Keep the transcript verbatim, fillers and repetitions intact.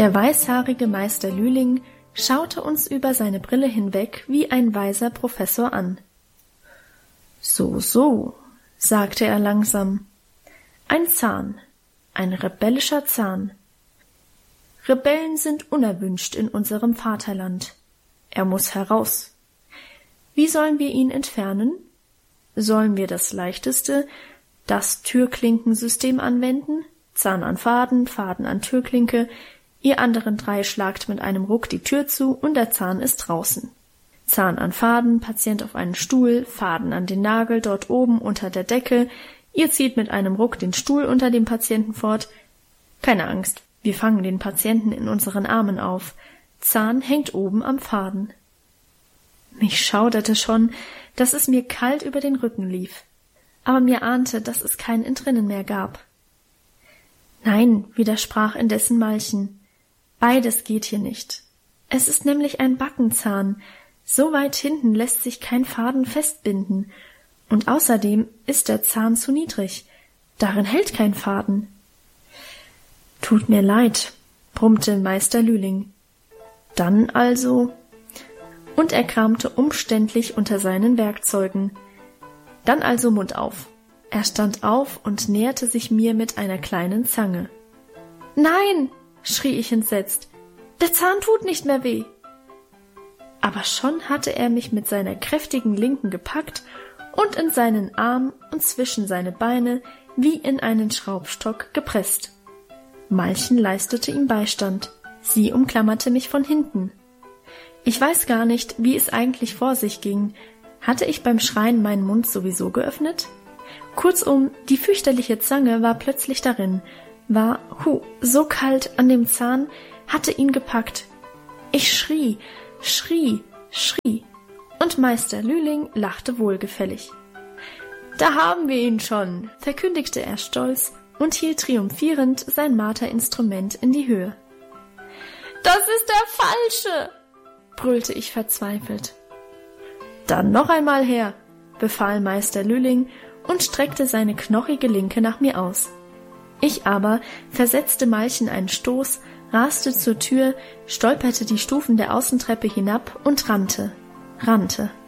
Der weißhaarige Meister Lüling schaute uns über seine Brille hinweg wie ein weiser Professor an. »So, so«, sagte er langsam, »ein Zahn, ein rebellischer Zahn. Rebellen sind unerwünscht in unserem Vaterland. Er muss heraus. Wie sollen wir ihn entfernen? Sollen wir das Leichteste, das Türklinkensystem anwenden? Zahn an Faden, Faden an Türklinke, ihr anderen drei schlagt mit einem Ruck die Tür zu und der Zahn ist draußen. Zahn an Faden, Patient auf einen Stuhl, Faden an den Nagel dort oben unter der Decke, ihr zieht mit einem Ruck den Stuhl unter dem Patienten fort. Keine Angst, wir fangen den Patienten in unseren Armen auf. Zahn hängt oben am Faden.« Mich schauderte schon, dass es mir kalt über den Rücken lief, aber mir ahnte, dass es kein Entrinnen mehr gab. »Nein«, widersprach indessen Malchen, »beides geht hier nicht. Es ist nämlich ein Backenzahn, so weit hinten lässt sich kein Faden festbinden, und außerdem ist der Zahn zu niedrig, darin hält kein Faden.« »Tut mir leid«, brummte Meister Lüling. »Dann also...« Und er kramte umständlich unter seinen Werkzeugen. »Dann also Mund auf.« Er stand auf und näherte sich mir mit einer kleinen Zange. »Nein«, schrie ich entsetzt, »der Zahn tut nicht mehr weh.« Aber schon hatte er mich mit seiner kräftigen Linken gepackt und in seinen Arm und zwischen seine Beine wie in einen Schraubstock gepresst. Malchen leistete ihm Beistand. Sie umklammerte mich von hinten. Ich weiß gar nicht, wie es eigentlich vor sich ging. Hatte ich beim Schreien meinen Mund sowieso geöffnet? Kurzum, die fürchterliche Zange war plötzlich darin, war, hu, so kalt an dem Zahn, hatte ihn gepackt. Ich schrie, schrie, schrie, und Meister Lüling lachte wohlgefällig. »Da haben wir ihn schon«, verkündigte er stolz und hielt triumphierend sein Marterinstrument in die Höhe. »Das ist der Falsche«, brüllte ich verzweifelt. »Dann noch einmal her«, befahl Meister Lüling und streckte seine knochige Linke nach mir aus. Ich aber versetzte Malchen einen Stoß, raste zur Tür, stolperte die Stufen der Außentreppe hinab und rannte, rannte.